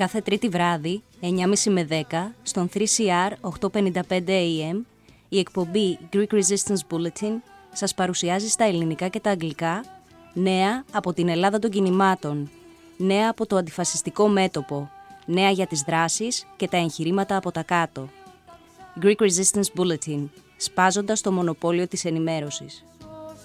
Κάθε Τρίτη βράδυ, 9.30 με 10, στον 3CR 855 AM, η εκπομπή Greek Resistance Bulletin σας παρουσιάζει στα ελληνικά και τα αγγλικά νέα από την Ελλάδα των κινημάτων, νέα από το αντιφασιστικό μέτωπο, νέα για τις δράσεις και τα εγχειρήματα από τα κάτω. Greek Resistance Bulletin, σπάζοντας το μονοπόλιο της ενημέρωσης.